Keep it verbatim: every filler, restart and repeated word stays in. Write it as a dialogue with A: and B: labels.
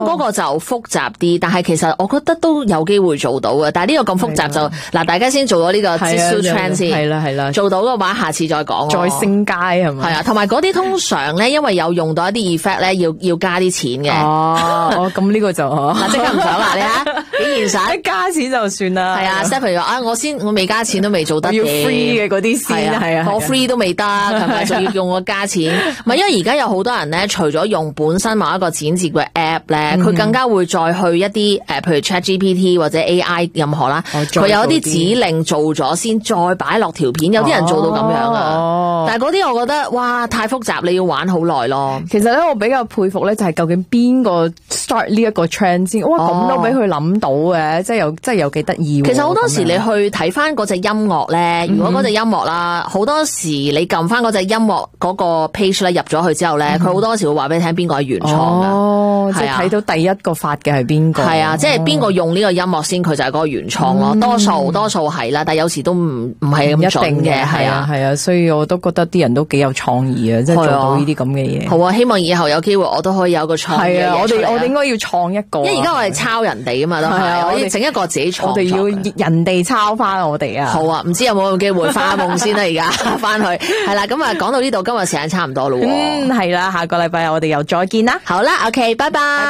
A: 嗰個就複雜啲，但係其實我覺得都有機會做到嘅。但係呢個咁複雜就嗱，大家先做咗呢個 Jisoo Trend 先，
B: 係啦係啦，
A: 做到嘅話，下次再講，
B: 再升階係咪？
A: 係啊，同埋嗰啲通常咧，因為有用到一啲 effect 咧，要要加啲錢嘅。
B: 哦，咁呢個就嗱
A: 即刻唔想啦，你啊，幾現實，
B: 加錢就算啦。
A: 係啊，即係譬如話啊，我先我未加錢都未做得嘅，
B: 要 free 嘅嗰啲先係啊，
A: 我 free 都未得，係咪？仲要用我加錢？唔係，因為而家有好多人咧，除咗用本身某一個剪接嘅 app 咧，佢更加會再去一啲誒，譬如 ChatGPT 或者 A I 任何啦，佢有一啲指令做咗先，再擺落條片。有啲人做到咁樣啊，但係嗰啲我覺得哇太複雜，你要玩好耐咯。
B: 其實咧，我比較佩服咧，就係究竟邊個 start 呢一個 trend 先？哇，咁都俾佢諗到嘅，即係又即係又幾得意。
A: 其實好多時你去睇翻嗰隻音樂咧，如果嗰隻音樂啦，好多時你撳翻嗰隻音樂嗰個 page 咧，入咗去之後咧，佢好多時會話俾你聽邊個係原創噶。
B: 哦，即係睇到第一個發嘅係邊個？
A: 係啊，即係邊個用呢個音樂先，佢就係嗰個原創咯。多數多數係啦，但係有時都唔唔係咁準嘅，係啊
B: 係啊，所以我都覺得啲人都幾有創意啊，即係做到呢啲咁嘅嘢。
A: 好啊，希望以後有機會我都可以有個創意嘅嘢。
B: 係啊，我哋我哋應該要創一個，
A: 因為而家我哋抄人哋啊嘛，都係我要整一個自己創作。
B: 我哋要人哋抄翻我哋啊。
A: 好啊，唔知有冇機會發夢先啦？而家翻去係啦，咁啊講到呢度，今日時間差唔多咯。
B: 嗯，係啦，下個禮拜我哋又再見啦。
A: 好啦 ，OK，拜拜。